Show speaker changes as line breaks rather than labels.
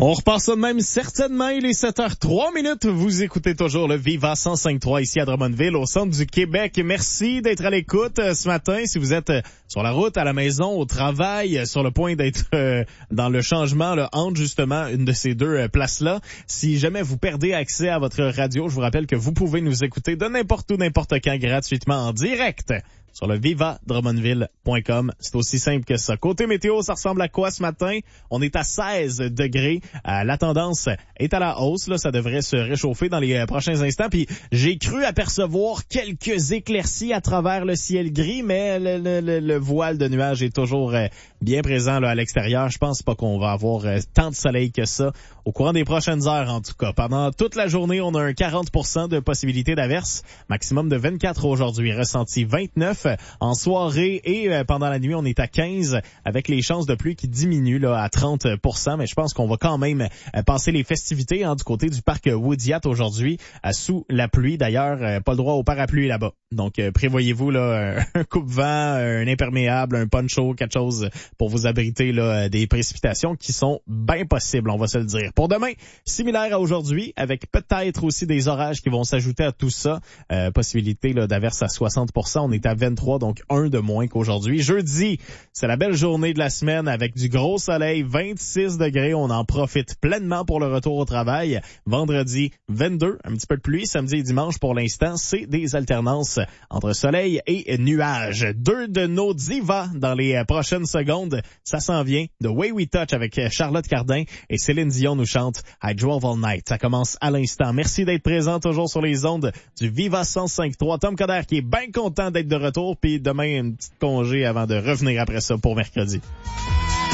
On repart ça de même certainement, il est 7h03. Vous écoutez toujours le Viva 105.3 ici à Drummondville, au centre du Québec. Merci d'être à l'écoute ce matin. Si vous êtes sur la route, à la maison, au travail, sur le point d'être dans le changement là, entre justement une de ces deux places-là, si jamais vous perdez accès à votre radio, je vous rappelle que vous pouvez nous écouter de n'importe où, n'importe quand, gratuitement en direct sur le vivadrummondville.com. C'est aussi simple que ça. Côté météo, ça ressemble à quoi ce matin? On est à 16 degrés. La tendance est à la hausse. Là, ça devrait se réchauffer dans les prochains instants. Puis j'ai cru apercevoir quelques éclaircies à travers le ciel gris, mais le voile de nuages est toujours bien présent là, à l'extérieur. Je pense pas qu'on va avoir tant de soleil que ça au courant des prochaines heures, en tout cas. Pendant toute la journée, on a un 40% de possibilité d'averse. Maximum de 24 aujourd'hui. Ressenti 29. En soirée et pendant la nuit, on est à 15 avec les chances de pluie qui diminuent là, à 30%. Mais je pense qu'on va quand même passer les festivités du côté du parc Woodyat aujourd'hui sous la pluie. D'ailleurs, pas le droit au parapluie là-bas. Donc, prévoyez-vous là un coupe-vent, un imperméable, un poncho, quelque chose pour vous abriter là des précipitations qui sont bien possibles, on va se le dire. Pour demain, similaire à aujourd'hui, avec peut-être aussi des orages qui vont s'ajouter à tout ça. Possibilité là d'averse à 60%. On est à 23, donc un de moins qu'aujourd'hui. Jeudi, c'est la belle journée de la semaine avec du gros soleil, 26 degrés. On en profite pleinement pour le retour au travail. Vendredi, 22, un petit peu de pluie. Samedi et dimanche, pour l'instant, c'est des alternances entre soleil et nuages. Deux de nos divas dans les prochaines secondes. Ça s'en vient. The Way We Touch avec Charlotte Cardin et Céline Dion nous chante I Drove All Night. Ça commence à l'instant. Merci d'être présent toujours sur les ondes du Viva 105.3. Tom Coder qui est bien content d'être de retour. Puis demain, un petit congé avant de revenir après ça pour mercredi.